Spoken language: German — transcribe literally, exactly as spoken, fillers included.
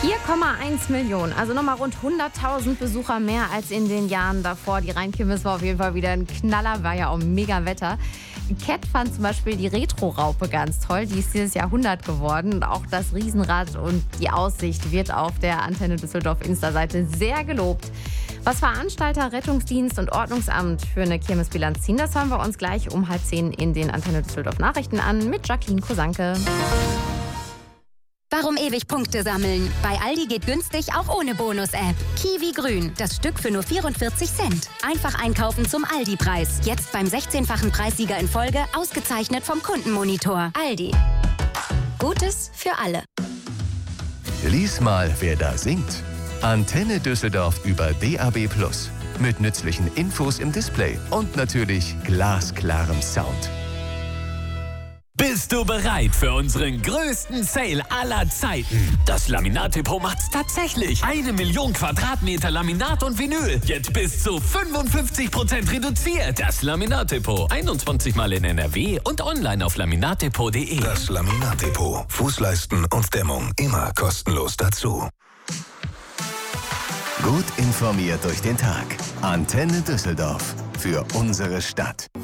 vier Komma eins Millionen, also nochmal rund hunderttausend Besucher mehr als in den Jahren davor. Die Rheinkirmes war auf jeden Fall wieder ein Knaller, war ja auch mega Wetter. Cat fand zum Beispiel die Retro-Raupe ganz toll, die ist dieses Jahr hundert geworden. Und auch das Riesenrad und die Aussicht wird auf der Antenne Düsseldorf Insta-Seite sehr gelobt. Was Veranstalter, Rettungsdienst und Ordnungsamt für eine Kirmesbilanz ziehen, das hören wir uns gleich um halb zehn in den Antenne Düsseldorf Nachrichten an mit Jacqueline Kosanke. Warum ewig Punkte sammeln? Bei Aldi geht günstig auch ohne Bonus-App. Kiwi Grün, das Stück für nur vierundvierzig Cent. Einfach einkaufen zum Aldi-Preis. Jetzt beim sechzehnfachen Preissieger in Folge, ausgezeichnet vom Kundenmonitor. Aldi. Gutes für alle. Lies mal, wer da singt. Antenne Düsseldorf über D A B plus. Mit nützlichen Infos im Display und natürlich glasklarem Sound. Bist du bereit für unseren größten Sale aller Zeiten? Das Laminat-Depot macht's tatsächlich. Eine Million Quadratmeter Laminat und Vinyl. Jetzt bis zu fünfundfünfzig Prozent reduziert. Das Laminat-Depot. einundzwanzig Mal in N R W und online auf laminatdepot punkt de. Das Laminat-Depot. Fußleisten und Dämmung immer kostenlos dazu. Gut informiert durch den Tag. Antenne Düsseldorf. Für unsere Stadt.